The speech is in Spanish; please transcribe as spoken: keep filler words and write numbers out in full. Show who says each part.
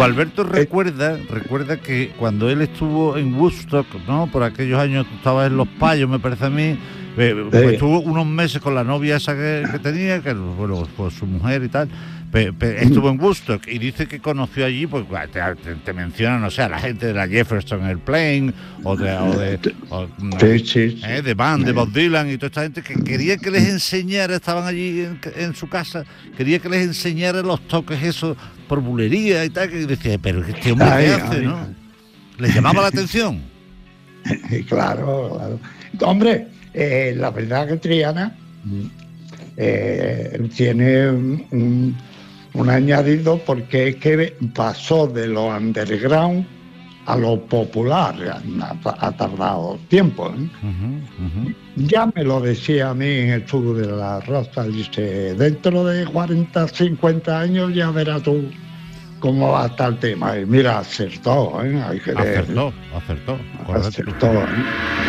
Speaker 1: Gualberto recuerda, recuerda que cuando él estuvo en Woodstock, ¿no? Por aquellos años estaba en Los Payos, me parece a mí, eh, pues
Speaker 2: Sí.
Speaker 1: estuvo unos meses con la novia esa que, que tenía, que bueno, pues su mujer y tal. Pe- pe- estuvo en Woodstock y dice que conoció allí, pues te, te, te mencionan, o sea, la gente de la Jefferson Airplane o de, o de, o,
Speaker 2: Sí, sí, sí.
Speaker 1: eh, de Band, de
Speaker 2: Eh,
Speaker 1: Bob Dylan y toda esta gente que quería que les enseñara, estaban allí en, en su casa, quería que les enseñara los toques esos por bulería y tal, que decía, pero este hombre
Speaker 2: ay,
Speaker 1: qué hace,
Speaker 2: ay,
Speaker 1: ¿no? Les llamaba la atención.
Speaker 2: ay, claro, claro. Hombre, eh, la verdad que Triana eh, tiene un, un, un añadido porque es que pasó de lo underground a lo popular, ha, ha tardado tiempo, ¿eh?
Speaker 1: Uh-huh, uh-huh.
Speaker 2: Ya me lo decía a mí en el Tour de la Rosa, dice, dentro de cuarenta, cincuenta años ya verás tú cómo va a estar el tema. Y mira, acertó, ¿eh? Hay que ver,
Speaker 1: Acertó, acertó, correcto.
Speaker 2: acertó, ¿eh?